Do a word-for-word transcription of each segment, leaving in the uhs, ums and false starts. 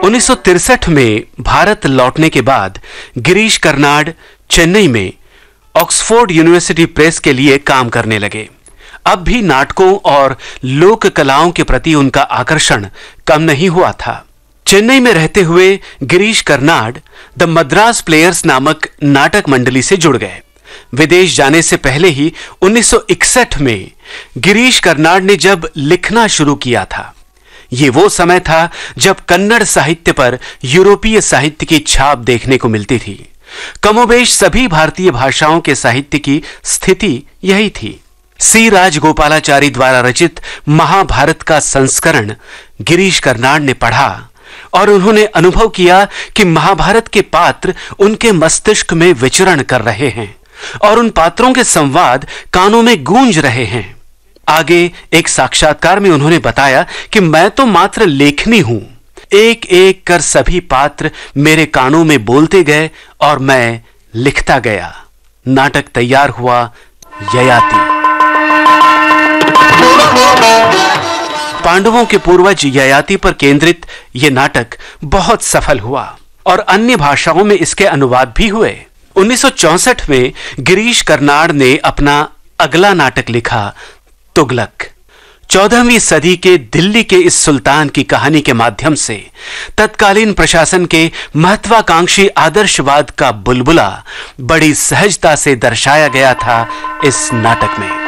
उन्नीस सौ तिरसठ में भारत लौटने के बाद गिरीश कर्नाड चेन्नई में ऑक्सफोर्ड यूनिवर्सिटी प्रेस के लिए काम करने लगे। अब भी नाटकों और लोक कलाओं के प्रति उनका आकर्षण कम नहीं हुआ था। चेन्नई में रहते हुए गिरीश कर्नाड द मद्रास प्लेयर्स नामक नाटक मंडली से जुड़ गए। विदेश जाने से पहले ही उन्नीस सौ इकसठ में गिरीश कर्नाड ने जब लिखना शुरू किया था, ये वो समय था जब कन्नड़ साहित्य पर यूरोपीय साहित्य की छाप देखने को मिलती थी। कमोबेश सभी भारतीय भाषाओं के साहित्य की स्थिति यही थी। सी राजगोपालाचारी द्वारा रचित महाभारत का संस्करण गिरीश कर्नाड ने पढ़ा और उन्होंने अनुभव किया कि महाभारत के पात्र उनके मस्तिष्क में विचरण कर रहे हैं और उन पात्रों के संवाद कानों में गूंज रहे हैं। आगे एक साक्षात्कार में उन्होंने बताया कि मैं तो मात्र लेखनी हूं, एक एक कर सभी पात्र मेरे कानों में बोलते गए और मैं लिखता गया। नाटक तैयार हुआ, ययाति। पांडवों के पूर्वज ययाति पर केंद्रित यह नाटक बहुत सफल हुआ और अन्य भाषाओं में इसके अनुवाद भी हुए। उन्नीस सौ चौसठ में गिरीश कर्नाड ने अपना अगला नाटक लिखा, तुगलक। चौदहवीं सदी के दिल्ली के इस सुल्तान की कहानी के माध्यम से तत्कालीन प्रशासन के महत्वाकांक्षी आदर्शवाद का बुलबुला बड़ी सहजता से दर्शाया गया था इस नाटक में।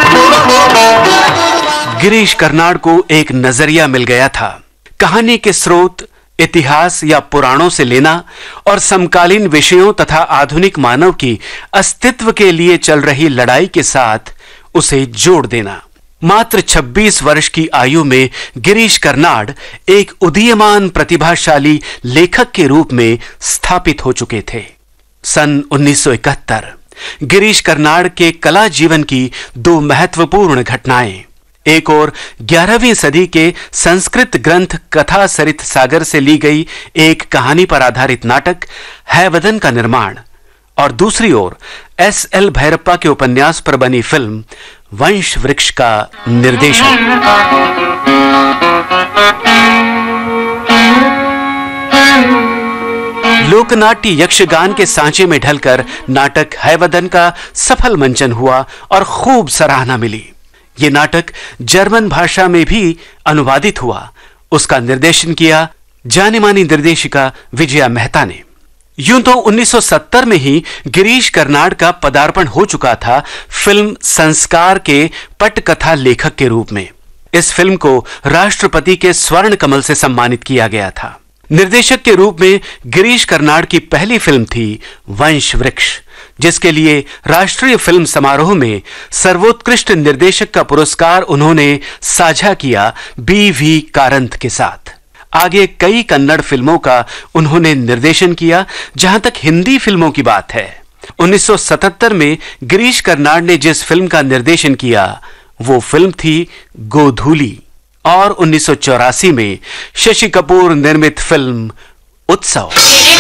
गिरीश कर्नाड को एक नजरिया मिल गया था। कहानी के स्रोत इतिहास या पुराणों से लेना और समकालीन विषयों तथा आधुनिक मानव की अस्तित्व के लिए चल रही लड़ाई के साथ उसे जोड़ देना। मात्र छब्बीस वर्ष की आयु में गिरीश कर्नाड एक उदीयमान प्रतिभाशाली लेखक के रूप में स्थापित हो चुके थे। सन उन्नीस सौ इकहत्तर गिरीश कर्नाड के कला जीवन की दो महत्वपूर्ण घटनाएं, एक और ग्यारहवीं सदी के संस्कृत ग्रंथ कथा सरित सागर से ली गई एक कहानी पर आधारित नाटक हैवदन का निर्माण, और दूसरी ओर एस एल भैरप्पा के उपन्यास पर बनी फिल्म वंश वृक्ष का निर्देशन। लोकनाट्य यक्षगान के सांचे में ढलकर नाटक हैवदन का सफल मंचन हुआ और खूब सराहना मिली। यह नाटक जर्मन भाषा में भी अनुवादित हुआ। उसका निर्देशन किया जानी मानी निर्देशिका विजया मेहता ने। यूं तो उन्नीस सौ सत्तर में ही गिरीश कर्नाड का पदार्पण हो चुका था फिल्म संस्कार के पटकथा लेखक के रूप में। इस फिल्म को राष्ट्रपति के स्वर्ण कमल से सम्मानित किया गया था। निर्देशक के रूप में गिरीश कर्नाड की पहली फिल्म थी वंश वृक्ष, जिसके लिए राष्ट्रीय फिल्म समारोह में सर्वोत्कृष्ट निर्देशक का पुरस्कार उन्होंने साझा किया बी वी कारंत के साथ। आगे कई कन्नड़ फिल्मों का उन्होंने निर्देशन किया। जहां तक हिंदी फिल्मों की बात है, उन्नीस सौ सतहत्तर में गिरीश कर्नाड ने जिस फिल्म का निर्देशन किया वो फिल्म थी गोधूली, और उन्नीस सौ चौरासी में शशि कपूर निर्मित फिल्म उत्सव।